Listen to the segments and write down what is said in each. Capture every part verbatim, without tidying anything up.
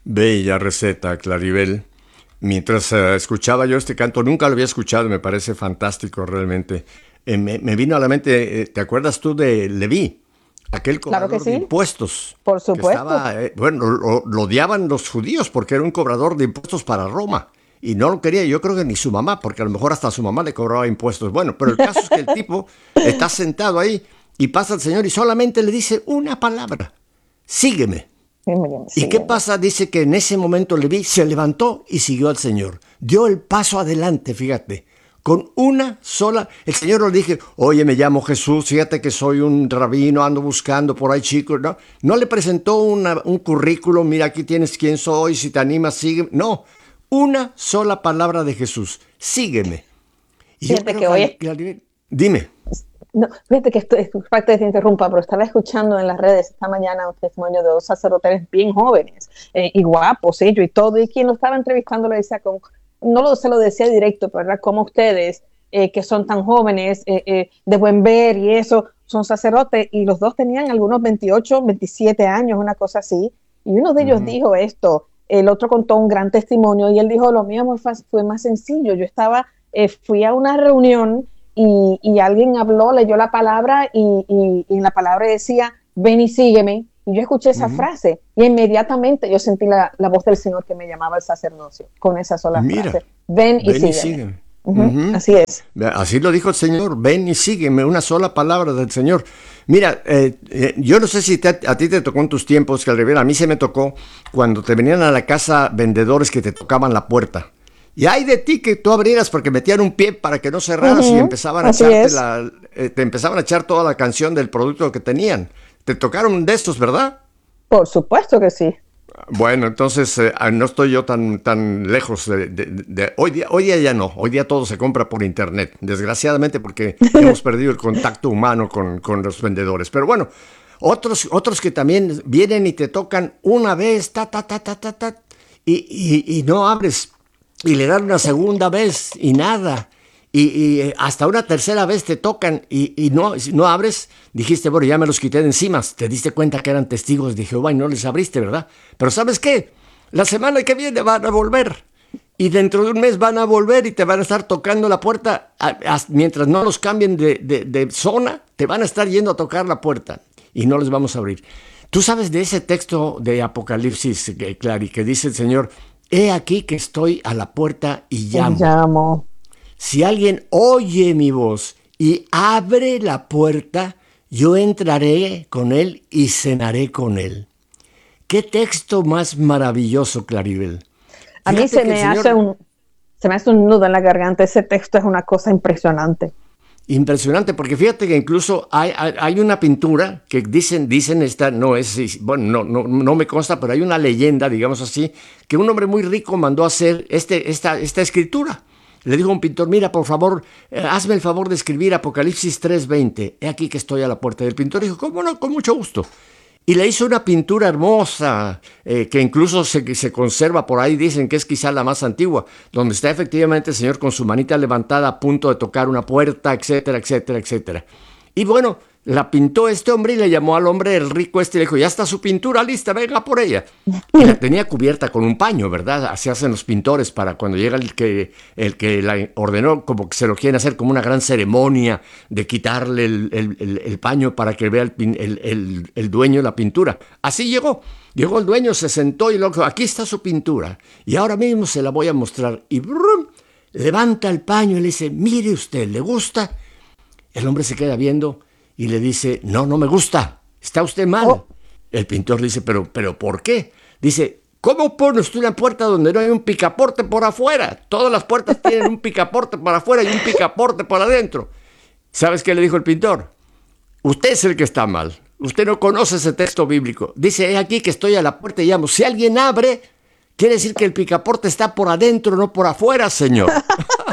Bella receta, Claribel. Mientras eh, escuchaba yo este canto, nunca lo había escuchado, me parece fantástico realmente. Eh, me, me vino a la mente, eh, ¿te acuerdas tú de Leví? Aquel Claro que cobrador de sí, impuestos, por que supuesto. estaba, eh, bueno, lo, lo odiaban los judíos porque era un cobrador de impuestos para Roma. Y no lo quería, yo creo que ni su mamá, porque a lo mejor hasta su mamá le cobraba impuestos. Bueno, pero el caso es que el tipo está sentado ahí y pasa el Señor y solamente le dice una palabra: sígueme. Sígueme, ¿Y qué sígueme. pasa? Dice que en ese momento Leví se levantó y siguió al Señor. Dio el paso adelante, fíjate. Con una sola, el Señor le dije: oye, me llamo Jesús, fíjate que soy un rabino, ando buscando por ahí chicos. No, no le presentó una, un currículum: mira, aquí tienes quién soy, si te animas, sígueme. No, una sola palabra de Jesús: sígueme. Y yo Fíjate creo que hoy, es- que, dime. no, fíjate que esto es parte de que te interrumpa, pero estaba escuchando en las redes esta mañana un testimonio de dos sacerdotes bien jóvenes eh, y guapos ellos y todo, y quien lo estaba entrevistando le decía, con, no lo, se lo decía directo, pero era como ustedes, eh, que son tan jóvenes, eh, eh, de buen ver y eso, son sacerdotes, y los dos tenían algunos veintiocho, veintisiete años, una cosa así, y uno de ellos Ujú. dijo esto, el otro contó un gran testimonio, y él dijo: lo mío fue, fue más sencillo, yo estaba, eh, fui a una reunión y, y alguien habló, leyó la palabra y, y, y en la palabra decía: ven y sígueme. Y yo escuché esa Ujú. frase y inmediatamente yo sentí la, la voz del Señor que me llamaba al sacerdocio con esa sola Mira, frase: ven y ven y sígueme. sígueme. Ujú, Ujú. así es. Así lo dijo el Señor: ven y sígueme, una sola palabra del Señor. Mira, eh, eh, yo no sé si te, a ti te tocó en tus tiempos, que al revés, a mí se me tocó cuando te venían a la casa vendedores que te tocaban la puerta. Y hay de ti que tú abrieras porque metían un pie para que no cerraras y Ujú, empezaban a así echarte es. la, eh, te empezaban a echar toda la canción del producto que tenían. Te tocaron de estos, ¿verdad? Por supuesto que sí. Bueno, entonces eh, ah, no estoy yo tan, tan lejos de, de- de- hoy día, hoy día ya no, hoy día todo se compra por internet, desgraciadamente, porque hemos perdido el contacto humano con, con los vendedores. Pero bueno, otros, otros que también vienen y te tocan una vez, ta, ta, ta, ta, ta, ta, y, y- y no abres, y le dan una segunda vez y nada. Y, y, eh, hasta una tercera vez te tocan y, y no, si no abres. Dijiste: bueno, ya me los quité de encima. Te diste cuenta que eran testigos de Jehová y no les abriste, ¿verdad? Pero ¿sabes qué? La semana que viene van a volver. Y dentro de un mes van a volver y te van a estar tocando la puerta. A- a- mientras no los cambien de, de- de zona, te van a estar yendo a tocar la puerta. Y no les vamos a abrir. Tú sabes de ese texto de Apocalipsis, eh, Clary, que dice el Señor: he aquí que estoy a la puerta y Te llamo. llamo. Si alguien oye mi voz y abre la puerta, yo entraré con él y cenaré con él. ¿Qué texto más maravilloso, Claribel? A mí Fíjate se que el me hace Señor, un, se me hace un nudo en la garganta. Ese texto es una cosa impresionante. impresionante, porque fíjate que incluso hay, hay, hay una pintura que dicen, dicen esta, no es, bueno, no, no, no me consta, pero hay una leyenda, digamos así, que un hombre muy rico mandó a hacer este, esta, esta escritura. Le dijo a un pintor: mira, por favor, eh, hazme el favor de escribir Apocalipsis tres veinte. He aquí que estoy a la puerta. Del pintor dijo: ¿cómo no? Con mucho gusto. Y le hizo una pintura hermosa, eh, que incluso se, se conserva por ahí, dicen que es quizá la más antigua, donde está efectivamente el Señor con su manita levantada a punto de tocar una puerta, etcétera, etcétera, etcétera. Y bueno, la pintó este hombre y le llamó al hombre, el rico este, y le dijo: ya está su pintura lista, venga por ella. Y la tenía cubierta con un paño, ¿verdad? Así hacen los pintores para cuando llega el que, el que la ordenó, como que se lo quieren hacer como una gran ceremonia de quitarle el, el- el- el paño para que vea el, pin- el- el- el dueño la pintura. Así llegó. Llegó el dueño, se sentó y lo dijo: aquí está su pintura. Y ahora mismo se la voy a mostrar. Y brum, levanta el paño y le dice: mire usted, ¿le gusta? El hombre se queda viendo y le dice: no, no me gusta, está usted mal. Oh, El pintor le dice: pero, pero ¿por qué? Dice: ¿cómo pone usted una puerta donde no hay un picaporte por afuera? Todas las puertas tienen un picaporte por afuera y un picaporte por adentro. ¿Sabes qué le dijo el pintor? Usted es el que está mal. Usted no conoce ese texto bíblico. Dice: he aquí que estoy a la puerta y llamo. Si alguien abre, quiere decir que el picaporte está por adentro, no por afuera, señor.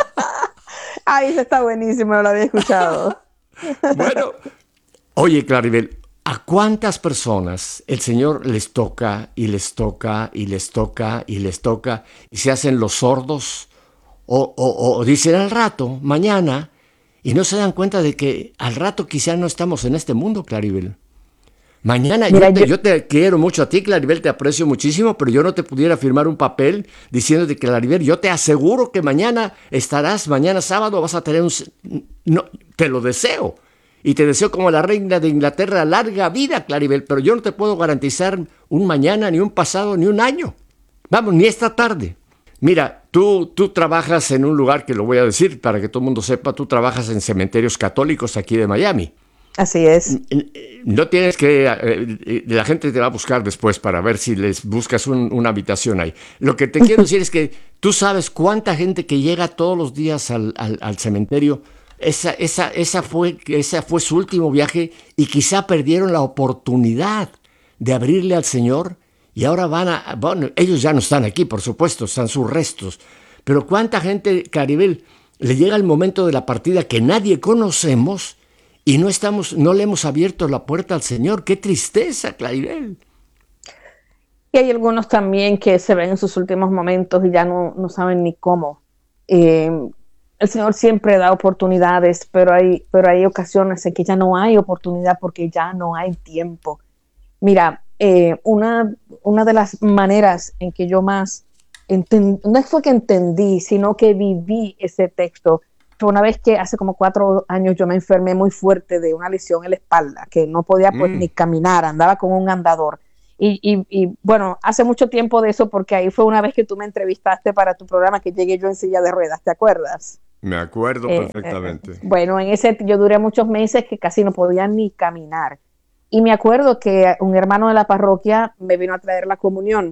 ay, eso está buenísimo, no lo había escuchado. Bueno, oye, Claribel, ¿a cuántas personas el Señor les toca y les toca y les toca y les toca y se hacen los sordos? O, o- o dicen al rato, mañana, y no se dan cuenta de que al rato quizá no estamos en este mundo, Claribel. Mañana, Mira, yo, te, yo, yo te quiero mucho a ti, Claribel, te aprecio muchísimo, pero yo no te pudiera firmar un papel diciéndote que, Claribel, yo te aseguro que mañana estarás, mañana sábado vas a tener un... No, te lo deseo. Y te deseo como la reina de Inglaterra larga vida, Claribel, pero yo no te puedo garantizar un mañana, ni un pasado, ni un año. Vamos, ni esta tarde. Mira, tú, tú trabajas en un lugar que lo voy a decir para que todo el mundo sepa, tú trabajas en cementerios católicos aquí de Miami. así es. No tienes que, eh, la gente te va a buscar después para ver si les buscas un, una habitación ahí. Lo que te quiero decir es que tú sabes cuánta gente que llega todos los días al, al, al cementerio, esa, esa, esa, fue, esa fue su último viaje y quizá perdieron la oportunidad de abrirle al Señor y ahora van a, bueno, ellos ya no están aquí, por supuesto, están sus restos, pero cuánta gente, Claribel, le llega el momento de la partida que nadie conocemos y no estamos, no le hemos abierto la puerta al Señor. ¡Qué tristeza, Claribel! Y hay algunos también que se ven en sus últimos momentos y ya no, no saben ni cómo. Eh, el Señor siempre da oportunidades, pero hay, pero hay ocasiones en que ya no hay oportunidad porque ya no hay tiempo. Mira, eh, una, una de las maneras en que yo más entendí, no fue que entendí, sino que viví ese texto, fue una vez que hace como cuatro años yo me enfermé muy fuerte de una lesión en la espalda, que no podía pues mm. ni caminar, andaba con un andador. Y, y, y bueno, hace mucho tiempo de eso, porque ahí fue una vez que tú me entrevistaste para tu programa, que llegué yo en silla de ruedas, ¿te acuerdas? Me acuerdo eh, perfectamente. Eh, bueno, en ese yo duré muchos meses que casi no podía ni caminar. Y me acuerdo que un hermano de la parroquia me vino a traer la comunión.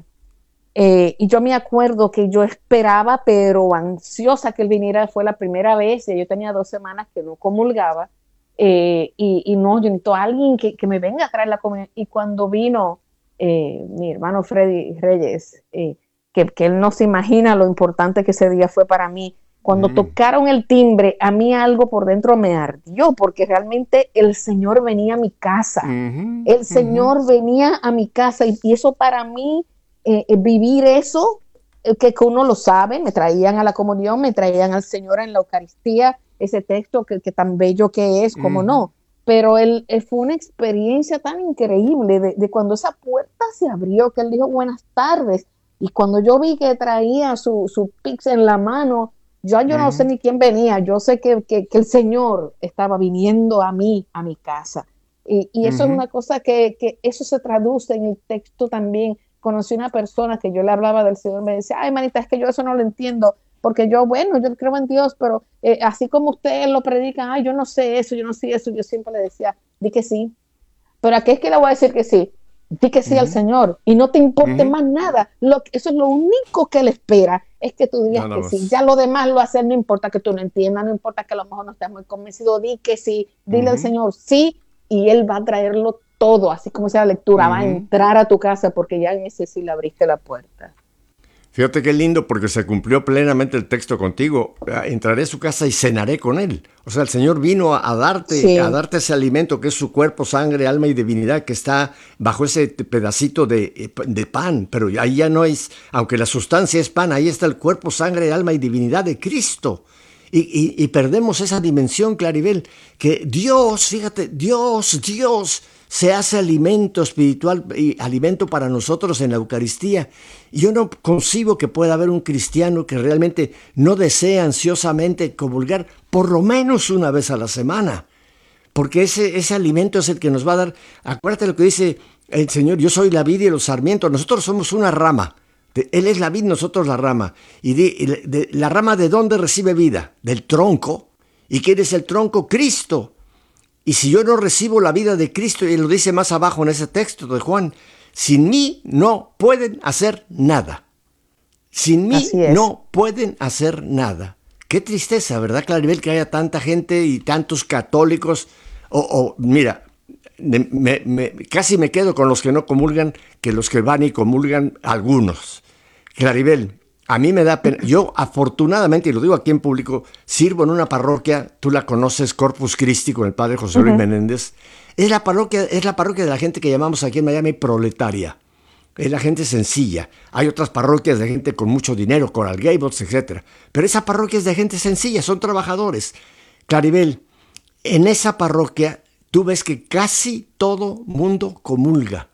Eh, y yo me acuerdo que yo esperaba, pero ansiosa que él viniera, fue la primera vez, y yo tenía dos semanas que no comulgaba, eh, y, y no, yo necesito a alguien que, que me venga a traer la comunión. Y cuando vino eh, mi hermano Freddy Reyes, eh, que, que él no se imagina lo importante que ese día fue para mí, cuando mm. tocaron el timbre, a mí algo por dentro me ardió, porque realmente el Señor venía a mi casa, mm-hmm, el Señor mm-hmm. venía a mi casa, y, y eso para mí, Eh, eh, vivir eso, eh, que, que uno lo sabe, me traían a la comunión, me traían al Señor en la Eucaristía, ese texto que, que tan bello que es, como mm. no, pero él, él fue una experiencia tan increíble de, de cuando esa puerta se abrió, que él dijo buenas tardes, y cuando yo vi que traía su, su pix en la mano, yo, yo mm. no sé ni quién venía, yo sé que, que, que el Señor estaba viniendo a mí, a mi casa, y, y eso mm-hmm. es una cosa que, que eso se traduce en el texto también. Conocí una persona que yo le hablaba del Señor, me decía, ay, manita, es que yo eso no lo entiendo, porque yo, bueno, yo creo en Dios, pero eh, así como ustedes lo predican, ay, yo no sé eso, yo no sé eso, yo siempre le decía, di que sí, pero ¿a qué es que le voy a decir que sí? Di que sí uh-huh. al Señor, y no te importe uh-huh. más nada, lo, eso es lo único que Él espera, es que tú digas no, no, que sí, ya lo demás lo haces, no importa que tú no entiendas, no importa que a lo mejor no estés muy convencido, di que sí, dile uh-huh. al Señor sí, y Él va a traerlo todo, así como sea la lectura, uh-huh. va a entrar a tu casa porque ya en ese sí le abriste la puerta. Fíjate qué lindo, porque se cumplió plenamente el texto contigo. Entraré a su casa y cenaré con él. O sea, el Señor vino a, a darte, sí. a darte ese alimento que es su cuerpo, sangre, alma y divinidad, que está bajo ese pedacito de, de pan. Pero ahí ya no es, aunque la sustancia es pan, ahí está el cuerpo, sangre, alma y divinidad de Cristo. Y, y, y perdemos esa dimensión, Claribel, que Dios, fíjate, Dios, Dios se hace alimento espiritual y alimento para nosotros en la Eucaristía. Y yo no concibo que pueda haber un cristiano que realmente no desee ansiosamente comulgar por lo menos una vez a la semana, porque ese, ese alimento es el que nos va a dar. Acuérdate lo que dice el Señor, yo soy la vid y los sarmientos, nosotros somos una rama. Él es la vid, nosotros la rama. ¿Y de, de, la rama de dónde recibe vida? Del tronco. ¿Y quién es el tronco? Cristo. Y si yo no recibo la vida de Cristo, y lo dice más abajo en ese texto de Juan, sin mí no pueden hacer nada. Sin mí no pueden hacer nada. Qué tristeza, ¿verdad, Claribel, que haya tanta gente y tantos católicos? O, o mira, me, me, casi me quedo con los que no comulgan que los que van y comulgan algunos. Claribel, a mí me da pena. Yo, afortunadamente, y lo digo aquí en público, sirvo en una parroquia, tú la conoces, Corpus Christi, con el padre José Luis uh-huh. Menéndez. Es la parroquia, es la parroquia de la gente que llamamos aquí en Miami proletaria. Es la gente sencilla. Hay otras parroquias de gente con mucho dinero, Coral Gables, etcétera. Pero esa parroquia es de gente sencilla, son trabajadores. Claribel, en esa parroquia tú ves que casi todo mundo comulga.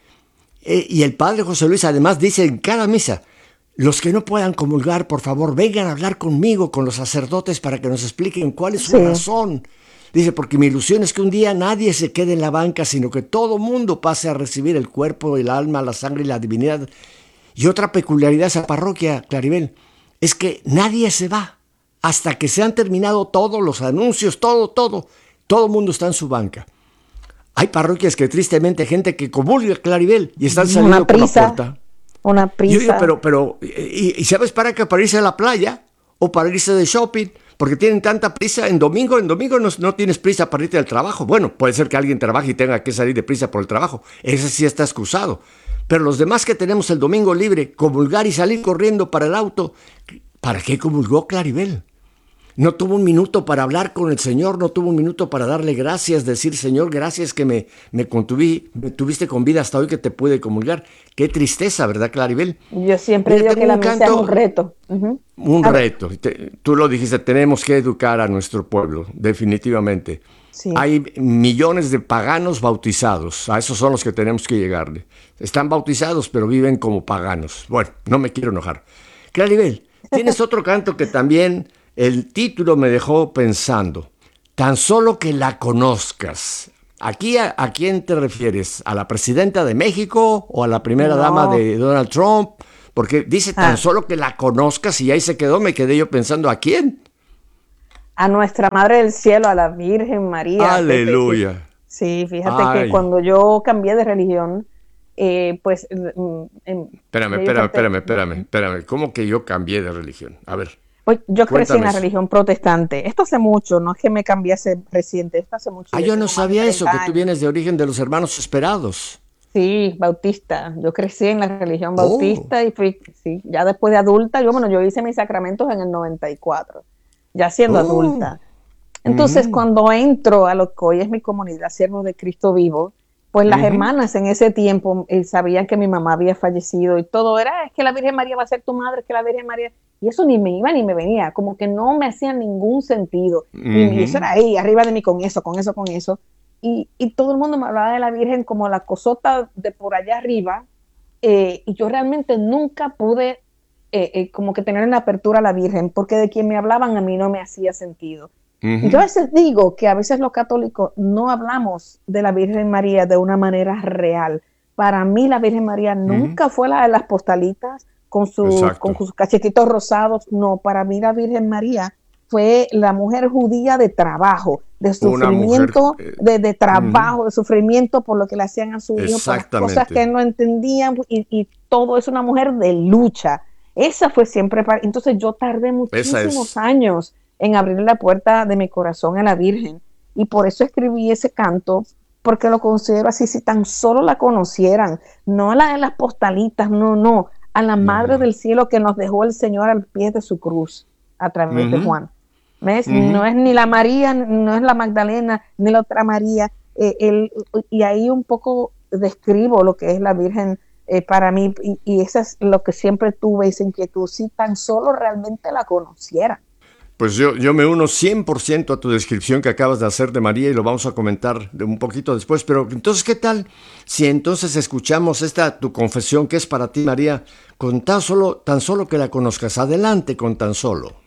Eh, y el padre José Luis además dice en cada misa, los que no puedan comulgar, por favor, vengan a hablar conmigo, con los sacerdotes, para que nos expliquen cuál es su Sí. razón. Dice, porque mi ilusión es que un día nadie se quede en la banca, sino que todo mundo pase a recibir el cuerpo, el alma, la sangre y la divinidad. Y otra peculiaridad de esa parroquia, Claribel, es que nadie se va hasta que se han terminado todos los anuncios, todo, todo. Todo el mundo está en su banca. Hay parroquias que tristemente gente que comulga, Claribel, y están saliendo Una por la prisa, puerta. una Y yo digo, prisa. pero, pero, y, y ¿sabes para qué? Para irse a la playa o para irse de shopping, porque tienen tanta prisa. En domingo, en domingo no, no tienes prisa para irte al trabajo. Bueno, puede ser que alguien trabaje y tenga que salir de prisa por el trabajo. Ese sí está excusado. Pero los demás que tenemos el domingo libre, comulgar y salir corriendo para el auto, ¿para qué comulgó Claribel? No tuvo un minuto para hablar con el Señor, no tuvo un minuto para darle gracias, decir, Señor, gracias que me, me, contuví, me tuviste con vida hasta hoy que te pude comulgar. Qué tristeza, ¿verdad, Claribel? Yo siempre Mira, digo que tengo la un misa es canto- un reto. Ujú. Un A ver. reto. Te- tú lo dijiste, tenemos que educar a nuestro pueblo, definitivamente. Sí. Hay millones de paganos bautizados, a esos son los que tenemos que llegarle. Están bautizados, pero viven como paganos. Bueno, no me quiero enojar. Claribel, tienes otro canto que también el título me dejó pensando. Tan solo que la conozcas. ¿Aquí a, a quién te refieres? ¿A la presidenta de México o a la primera No. dama de Donald Trump? Porque dice tan Ah. solo que la conozcas y ahí se quedó, me quedé yo pensando, ¿a quién? A nuestra Madre del Cielo, a la Virgen María. Aleluya. Sí, fíjate Ay. que cuando yo cambié de religión, eh, pues... mm, em, Espérame, yo espérame, canté- espérame, espérame, espérame. ¿Cómo que yo cambié de religión? A ver. Pues yo crecí en Cuéntame la eso. religión protestante. Esto hace mucho, no es que me cambiase reciente, esto hace mucho. Ah, yo yo tengo no más de sabía eso, que treinta tú años. vienes de origen de los hermanos esperados. Sí, bautista. Yo crecí en la religión Oh. bautista y fui, sí, ya después de adulta, yo, bueno, yo hice mis sacramentos en el noventa y cuatro, ya siendo Oh. adulta. Entonces, Ujú. cuando entro a lo que hoy es mi comunidad, Siervos de Cristo Vivo, pues las Ujú. hermanas en ese tiempo eh, sabían que mi mamá había fallecido y todo era, es que la Virgen María va a ser tu madre, es que la Virgen María... Y eso ni me iba ni me venía, como que no me hacía ningún sentido. Y, y eso Ujú. era ahí, arriba de mí, con eso, con eso, con eso. Y, y todo el mundo me hablaba de la Virgen como la cosota de por allá arriba, eh, y yo realmente nunca pude eh, eh, como que tener una apertura a la Virgen, porque de quien me hablaban a mí no me hacía sentido. Ujú. Y yo a veces digo que a veces los católicos no hablamos de la Virgen María de una manera real. Para mí la Virgen María nunca fue la de las postalitas con sus, Exacto. con sus cachetitos rosados. No, para mí la Virgen María fue la mujer judía de trabajo, de Una sufrimiento, mujer, eh, de, de trabajo, de sufrimiento por lo que le hacían a su hijo, por las cosas Exactamente. que no entendían, y, y todo es una mujer de lucha. Esa fue siempre para... Entonces yo tardé Esa muchísimos es. años en abrir la puerta de mi corazón a la Virgen, y por eso escribí ese canto, porque lo considero así. Si tan solo la conocieran, no a la de las postalitas, no, no, a la Madre Ujú. del Cielo que nos dejó el Señor al pie de su cruz a través de Ujú. Juan. ¿Ves? Ujú. No es ni la María, no es la Magdalena, ni la otra María. Eh, el- y ahí un poco describo lo que es la Virgen eh, para mí, y, y eso es lo que siempre tuve, esa inquietud, si tan solo realmente la conociera. Pues yo, yo me uno cien por ciento a tu descripción que acabas de hacer de María y lo vamos a comentar de un poquito después. Pero entonces, ¿qué tal si entonces escuchamos esta tu confesión que es para ti, María, con tan solo, tan solo que la conozcas? Adelante con tan solo.